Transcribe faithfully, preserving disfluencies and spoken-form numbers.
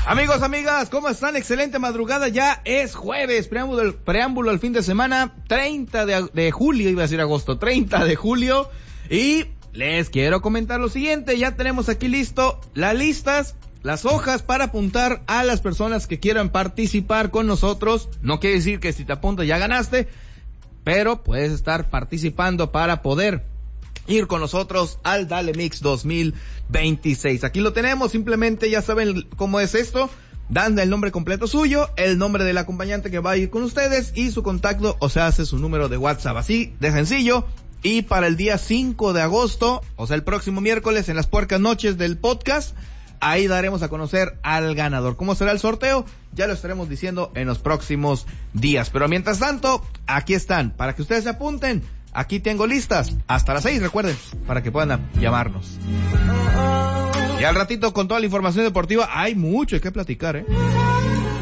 Amigos, amigas, ¿cómo están? Excelente madrugada, ya es jueves, preámbulo, preámbulo al fin de semana, treinta de, de julio, iba a decir agosto, treinta de julio, y les quiero comentar lo siguiente, ya tenemos aquí listo las listas, las hojas para apuntar a las personas que quieran participar con nosotros. No quiere decir que si te apuntas ya ganaste, pero puedes estar participando para poder ir con nosotros al Dale Mix dos mil veintiséis. Aquí lo tenemos, simplemente ya saben cómo es esto. Dan el nombre completo suyo, el nombre del acompañante que va a ir con ustedes y su contacto, o sea, hace su número de WhatsApp. Así de sencillo. Y para el día cinco de agosto, o sea, el próximo miércoles, en las puercas noches del podcast, ahí daremos a conocer al ganador. ¿Cómo será el sorteo? Ya lo estaremos diciendo en los próximos días. Pero mientras tanto, aquí están, para que ustedes se apunten. Aquí tengo listas hasta las seis, recuerden, para que puedan llamarnos. Y al ratito, con toda la información deportiva, hay mucho que platicar, ¿eh?